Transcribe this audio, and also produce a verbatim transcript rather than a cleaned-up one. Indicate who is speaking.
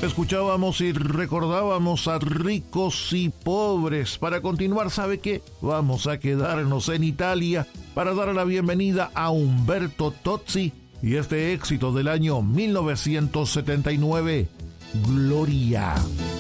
Speaker 1: Escuchábamos y recordábamos a Ricos y Pobres. Para continuar, ¿sabe qué? Vamos a quedarnos en Italia para dar la bienvenida a Umberto Tozzi y este éxito del año mil novecientos setenta y nueve, Gloria.